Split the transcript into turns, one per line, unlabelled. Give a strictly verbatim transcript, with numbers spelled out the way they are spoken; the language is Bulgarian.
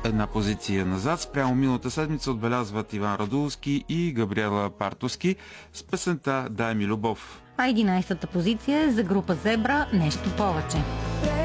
Една позиция назад спрямо миналата седмица отбелязват Иван Радулски и Габриела Партовски с песента "Дай ми любов".
А единайсетата позиция е за група Зебра "Нещо повече".